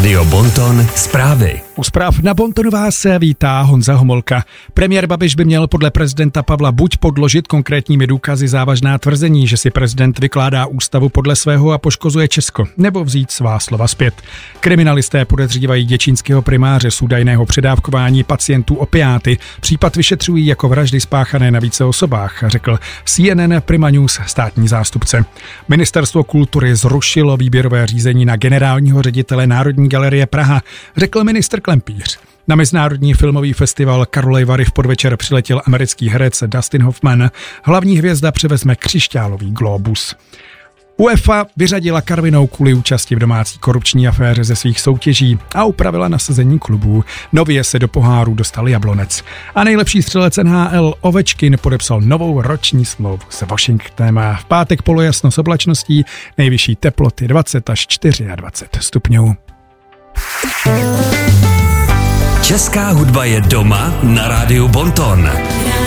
Rádio Bonton zprávy. U zpráv na Bontonu vás vítá Honza Homolka. Premiér Babiš by měl podle prezidenta Pavla buď podložit konkrétními důkazy závažná tvrzení, že si prezident vykládá ústavu podle svého a poškozuje Česko, nebo vzít svá slova zpět. Kriminalisté podezřívají děčínského primáře z údajného předávkování pacientů opiáty. Případ vyšetřují jako vraždy spáchané na více osobách, řekl CNN Prima News státní zástupce. Ministerstvo kultury zrušilo výběrové řízení na generálního ředitele Národní galerie Praha, řekl ministr Klempíř. Na mezinárodní filmový festival Karlovy Vary v podvečer přiletěl americký herec Dustin Hoffman. Hlavní hvězda převezme křišťálový glóbus. UEFA vyřadila Karvinou kvůli účasti v domácí korupční aféře ze svých soutěží a upravila nasazení klubů. Nově se do poháru dostal Jablonec. A nejlepší střelec NHL Ovečkin podepsal novou roční smlouvu s Washingtonem. V pátek polojasno s oblačností, nejvyšší teploty 20 až 24 stupňů. Česká hudba je doma na rádiu Bonton.